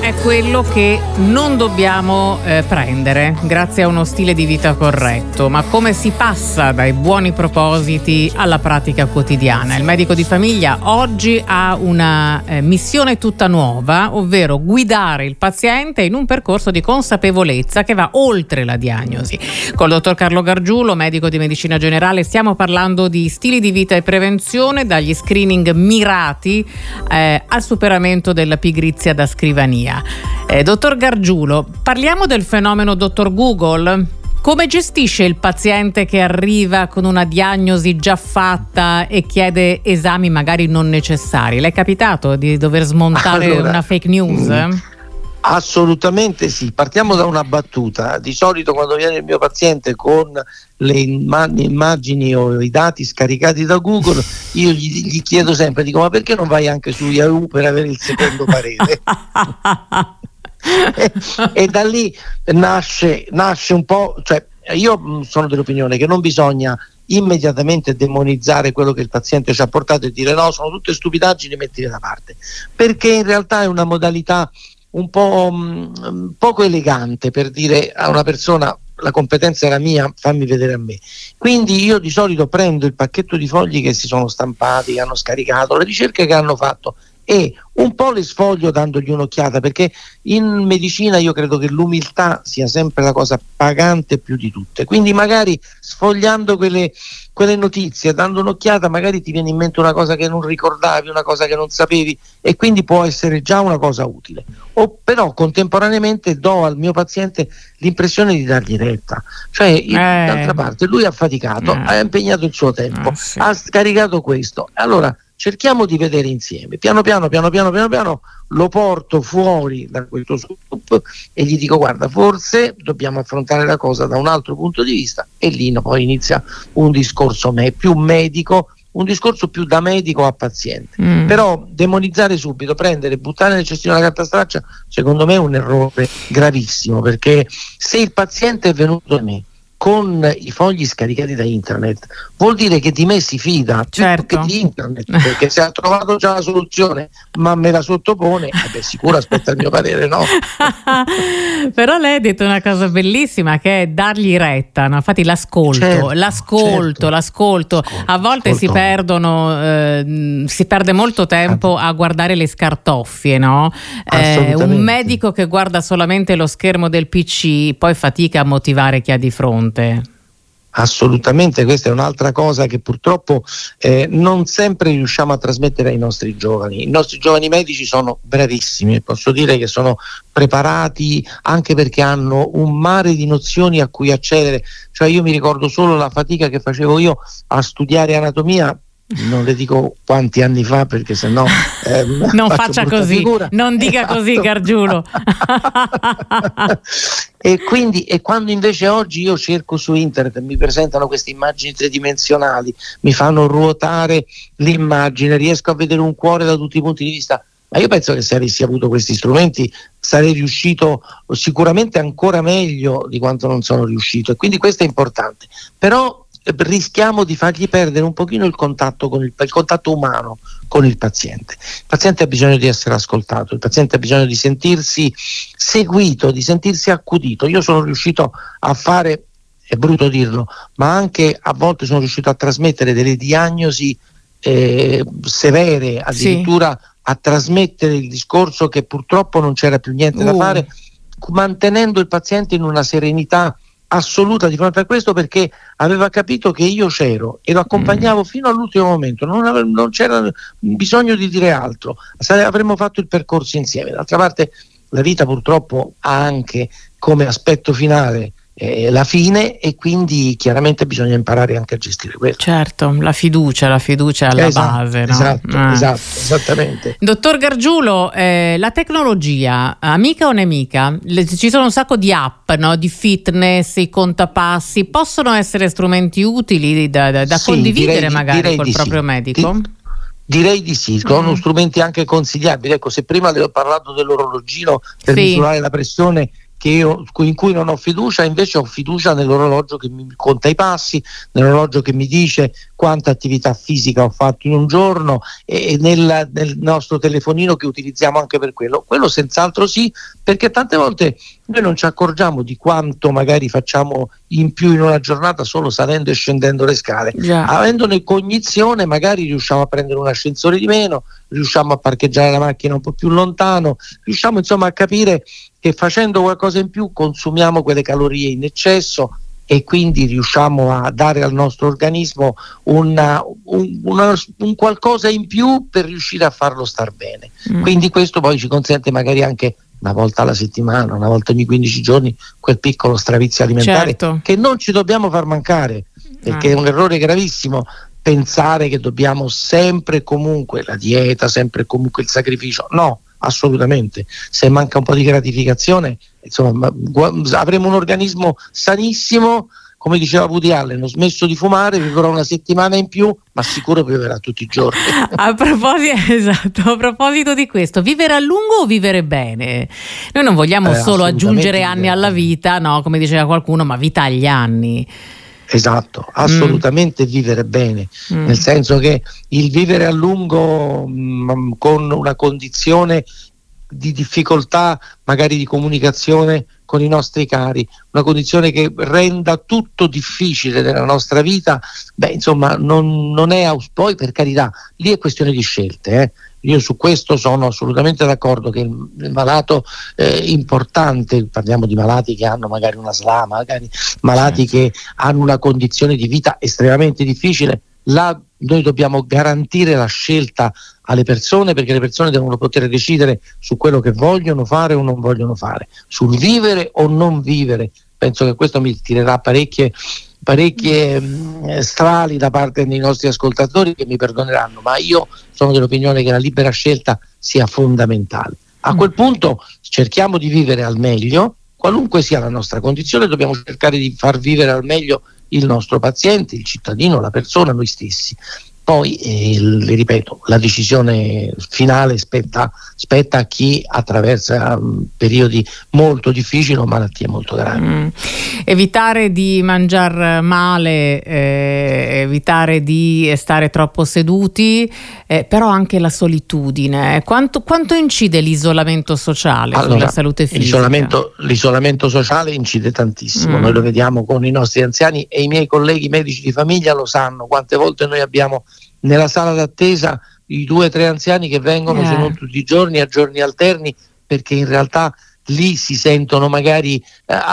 è quello che non dobbiamo prendere grazie a uno stile di vita corretto, ma come si passa dai buoni propositi alla pratica quotidiana. Il medico di famiglia oggi ha una missione tutta nuova, ovvero guidare il paziente in un percorso di consapevolezza che va oltre la diagnosi. Col dottor Carlo Gargiulo, medico di medicina generale, stiamo parlando di stili di vita e prevenzione, dagli screening mirati al superamento della pigrizia da scrivania. Dottor Gargiulo, parliamo del fenomeno dottor Google. Come gestisce il paziente che arriva con una diagnosi già fatta e chiede esami magari non necessari? Le è capitato di dover smontare una fake news? Assolutamente sì. Partiamo da una battuta. Di solito quando viene il mio paziente con le immagini o i dati scaricati da Google, io gli chiedo sempre, dico: ma perché non vai anche su Yahoo per avere il secondo parere? e da lì nasce un po', cioè io sono dell'opinione che non bisogna immediatamente demonizzare quello che il paziente ci ha portato e dire no, sono tutte stupidaggini, mettile da parte, perché in realtà è una modalità un po' poco elegante per dire a una persona: la competenza era mia, fammi vedere a me. Quindi io di solito prendo il pacchetto di fogli che si sono stampati, che hanno scaricato, le ricerche che hanno fatto, e un po' le sfoglio dandogli un'occhiata, perché in medicina io credo che l'umiltà sia sempre la cosa pagante più di tutte. Quindi magari sfogliando quelle notizie, dando un'occhiata, magari ti viene in mente una cosa che non ricordavi, una cosa che non sapevi, e quindi può essere già una cosa utile. O però contemporaneamente do al mio paziente l'impressione di dargli retta, cioè d'altra parte lui ha faticato, ha impegnato il suo tempo, sì, ha scaricato questo, allora cerchiamo di vedere insieme, piano piano lo porto fuori da questo scoop e gli dico: guarda, forse dobbiamo affrontare la cosa da un altro punto di vista, e lì poi inizia un discorso più medico, un discorso più da medico a paziente. Però demonizzare subito, buttare nel cestino la carta straccia, secondo me è un errore gravissimo, perché se il paziente è venuto da me con i fogli scaricati da internet, vuol dire che di me si fida, certo, più che di internet, perché se ha trovato già la soluzione ma me la sottopone, sicuro aspetta il mio parere, no? Però lei ha detto una cosa bellissima, che è dargli retta, no? Infatti l'ascolto. A volte si perde molto tempo a guardare le scartoffie, no? Un medico che guarda solamente lo schermo del PC poi fatica a motivare chi ha di fronte. Assolutamente, questa è un'altra cosa che purtroppo non sempre riusciamo a trasmettere ai nostri giovani. I nostri giovani medici sono bravissimi, posso dire che sono preparati, anche perché hanno un mare di nozioni a cui accedere. Cioè io mi ricordo solo la fatica che facevo io a studiare anatomia, non le dico quanti anni fa, perché sennò non faccia così figura. Non dica così, Gargiulo. E quando invece oggi io cerco su internet, mi presentano queste immagini tridimensionali, mi fanno ruotare l'immagine, riesco a vedere un cuore da tutti i punti di vista, ma io penso che se avessi avuto questi strumenti sarei riuscito sicuramente ancora meglio di quanto non sono riuscito, e quindi questo è importante. Però rischiamo di fargli perdere un pochino il contatto umano con il paziente. Il paziente ha bisogno di essere ascoltato, il paziente ha bisogno di sentirsi seguito, di sentirsi accudito. Io sono riuscito a fare, è brutto dirlo, ma anche a volte sono riuscito a trasmettere delle diagnosi severe, addirittura a trasmettere il discorso che purtroppo non c'era più niente da fare, mantenendo il paziente in una serenità assoluta di fronte a questo, perché aveva capito che io c'ero e lo accompagnavo fino all'ultimo momento, non c'era bisogno di dire altro, avremmo fatto il percorso insieme. D'altra parte la vita purtroppo ha anche come aspetto finale la fine, e quindi chiaramente bisogna imparare anche a gestire quello. Certo, la fiducia alla base, no? Esatto, esattamente. Dottor Gargiulo, la tecnologia, amica o nemica? Ci sono un sacco di app, no? Di fitness, i contapassi, possono essere strumenti utili da condividere magari col proprio medico? Direi di sì, sono strumenti anche consigliabili. Ecco, se prima le ho parlato dell'orologino per misurare la pressione, in cui non ho fiducia, invece ho fiducia nell'orologio che mi conta i passi, nell'orologio che mi dice quanta attività fisica ho fatto in un giorno, e nel nostro telefonino che utilizziamo anche per quello senz'altro sì, perché tante volte noi non ci accorgiamo di quanto magari facciamo in più in una giornata solo salendo e scendendo le scale. Avendone cognizione magari riusciamo a prendere un ascensore di meno, riusciamo a parcheggiare la macchina un po' più lontano, riusciamo insomma a capire che facendo qualcosa in più consumiamo quelle calorie in eccesso e quindi riusciamo a dare al nostro organismo un qualcosa in più per riuscire a farlo star bene. Quindi questo poi ci consente magari anche una volta alla settimana, una volta ogni 15 giorni, quel piccolo stravizio alimentare, certo, che non ci dobbiamo far mancare, perché è un errore gravissimo pensare che dobbiamo sempre comunque la dieta, sempre comunque il sacrificio. No, assolutamente. Se manca un po' di gratificazione, insomma, avremo un organismo sanissimo. Come diceva Woody Allen, ho smesso di fumare, vivrò una settimana in più, ma sicuro vivrà tutti i giorni. A proposito di questo, vivere a lungo o vivere bene? Noi non vogliamo solo aggiungere anni alla vita, no, come diceva qualcuno, ma vita agli anni. Esatto, assolutamente vivere bene, nel senso che il vivere a lungo con una condizione di difficoltà magari di comunicazione con i nostri cari, una condizione che renda tutto difficile nella nostra vita, insomma non è poi, per carità, lì è questione di scelte, Io su questo sono assolutamente d'accordo che il malato importante, parliamo di malati che hanno magari una SLA, magari malati che hanno una condizione di vita estremamente difficile, là noi dobbiamo garantire la scelta alle persone, perché le persone devono poter decidere su quello che vogliono fare o non vogliono fare, sul vivere o non vivere. Penso che questo mi tirerà parecchie strali da parte dei nostri ascoltatori, che mi perdoneranno, ma io sono dell'opinione che la libera scelta sia fondamentale. A quel punto cerchiamo di vivere al meglio, qualunque sia la nostra condizione, dobbiamo cercare di far vivere al meglio il nostro paziente, il cittadino, la persona, noi stessi. Poi, le ripeto, la decisione finale spetta a chi attraversa periodi molto difficili o malattie molto gravi. Evitare di mangiare male, evitare di stare troppo seduti, però anche la solitudine. Quanto incide l'isolamento sociale sulla salute fisica? L'isolamento sociale incide tantissimo. Noi lo vediamo con i nostri anziani, e i miei colleghi medici di famiglia lo sanno. Quante volte noi abbiamo nella sala d'attesa i 2 o 3 anziani che vengono, se non tutti i giorni, a giorni alterni, perché in realtà lì si sentono magari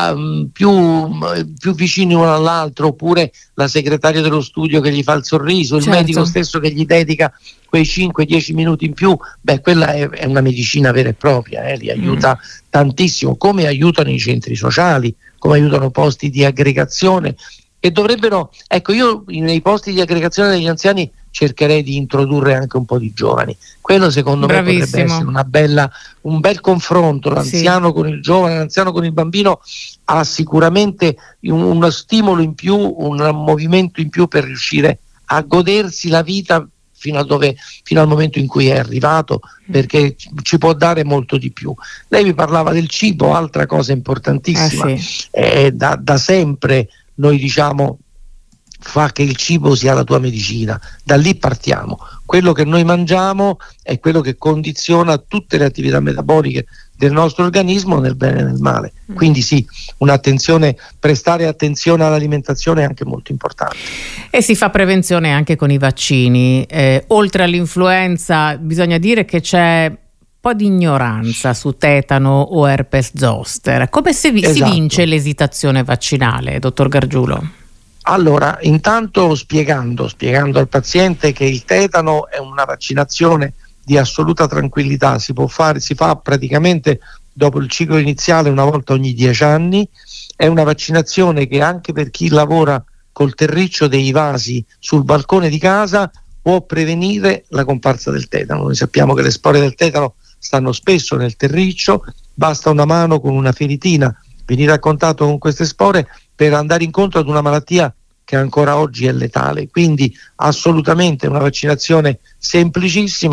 più vicini uno all'altro, oppure la segretaria dello studio che gli fa il sorriso, il medico stesso che gli dedica quei 5-10 minuti in più. Quella è una medicina vera e propria, li aiuta tantissimo, come aiutano i centri sociali, come aiutano posti di aggregazione, e dovrebbero, io nei posti di aggregazione degli anziani cercherei di introdurre anche un po' di giovani. Quello secondo me potrebbe essere un bel confronto, l'anziano con il giovane, l'anziano con il bambino ha sicuramente uno stimolo in più, un movimento in più per riuscire a godersi la vita fino al momento in cui è arrivato, perché ci può dare molto di più. Lei mi parlava del cibo, altra cosa importantissima. Da sempre noi diciamo: fa che il cibo sia la tua medicina, da lì partiamo. Quello che noi mangiamo è quello che condiziona tutte le attività metaboliche del nostro organismo, nel bene e nel male. Quindi sì, prestare attenzione all'alimentazione è anche molto importante. E si fa prevenzione anche con i vaccini. Oltre all'influenza, bisogna dire che c'è un po' di ignoranza su tetano o herpes zoster. Come si vince l'esitazione vaccinale, dottor Gargiulo? Allora, intanto spiegando al paziente che il tetano è una vaccinazione di assoluta tranquillità, si fa praticamente dopo il ciclo iniziale una volta ogni 10 anni, è una vaccinazione che anche per chi lavora col terriccio dei vasi sul balcone di casa può prevenire la comparsa del tetano. Noi sappiamo che le spore del tetano stanno spesso nel terriccio, basta una mano con una feritina venire a contatto con queste spore per andare incontro ad una malattia che ancora oggi è letale. Quindi assolutamente una vaccinazione semplicissima,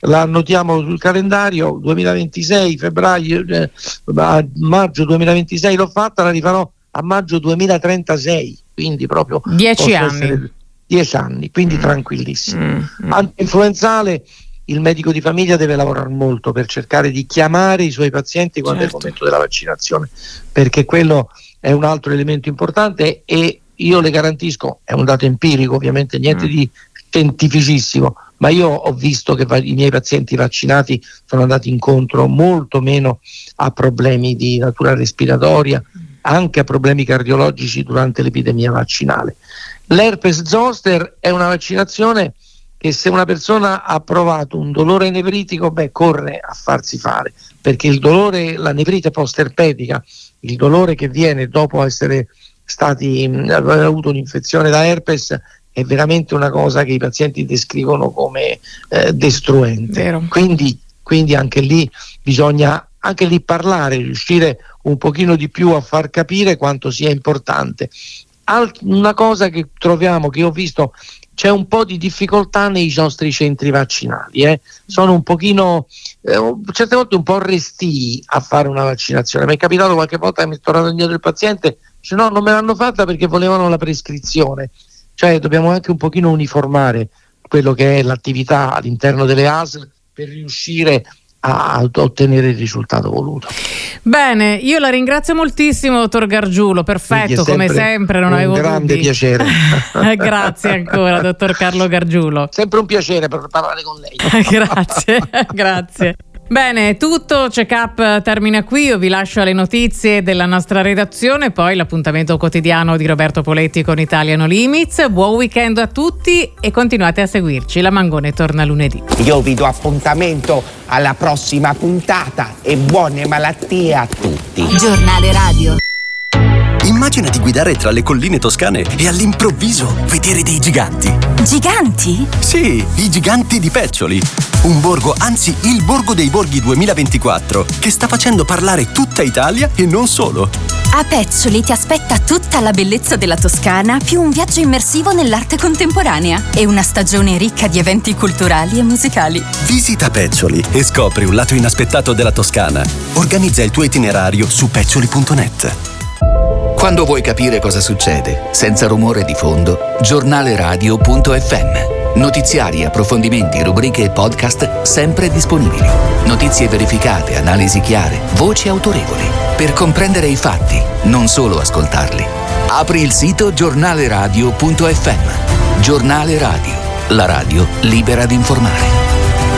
la annotiamo sul calendario, 2026, febbraio, a maggio 2026 l'ho fatta, la rifarò a maggio 2036, quindi proprio 10 anni. 10 anni, quindi tranquillissimo. Antinfluenzale, il medico di famiglia deve lavorare molto per cercare di chiamare i suoi pazienti quando è il momento della vaccinazione, perché quello è un altro elemento importante, e io le garantisco, è un dato empirico ovviamente, niente di scientificissimo, ma io ho visto che i miei pazienti vaccinati sono andati incontro molto meno a problemi di natura respiratoria, anche a problemi cardiologici durante l'epidemia vaccinale. L'herpes zoster è una vaccinazione che, se una persona ha provato un dolore nefritico, corre a farsi fare, perché il dolore, la nefrite post-erpetica, il dolore che viene dopo aver avuto un'infezione da herpes, è veramente una cosa che i pazienti descrivono come destruente. Vero. Quindi anche lì bisogna parlare, riuscire un pochino di più a far capire quanto sia importante. Una cosa che troviamo, che ho visto, c'è un po' di difficoltà nei nostri centri vaccinali, sono un pochino, certe volte un po' restii a fare una vaccinazione. Mi è capitato qualche volta che mi è tornato indietro il paziente, dice no, non me l'hanno fatta perché volevano la prescrizione. Cioè dobbiamo anche un pochino uniformare quello che è l'attività all'interno delle ASL per riuscire a ottenere il risultato voluto. Bene, io la ringrazio moltissimo, dottor Gargiulo, perfetto, come sempre, non avevo dubbi. Un grande piacere. Grazie ancora, dottor Carlo Gargiulo. Sempre un piacere per parlare con lei. Grazie. Bene, tutto, Check Up termina qui, io vi lascio alle notizie della nostra redazione, poi l'appuntamento quotidiano di Roberto Poletti con Italia No Limits. Buon weekend a tutti e continuate a seguirci, La Mangone torna lunedì. Io vi do appuntamento alla prossima puntata e buone malattie a tutti. Giornale Radio. Immagina di guidare tra le colline toscane e all'improvviso vedere dei giganti. Giganti? Sì, i giganti di Peccioli. Un borgo, anzi il Borgo dei Borghi 2024, che sta facendo parlare tutta Italia e non solo. A Peccioli ti aspetta tutta la bellezza della Toscana, più un viaggio immersivo nell'arte contemporanea e una stagione ricca di eventi culturali e musicali. Visita Peccioli e scopri un lato inaspettato della Toscana. Organizza il tuo itinerario su peccioli.net. Quando vuoi capire cosa succede, senza rumore di fondo, giornaleradio.fm. Notiziari, approfondimenti, rubriche e podcast sempre disponibili. Notizie verificate, analisi chiare, voci autorevoli. Per comprendere i fatti, non solo ascoltarli. Apri il sito giornaleradio.fm. Giornale Radio, la radio libera di informare.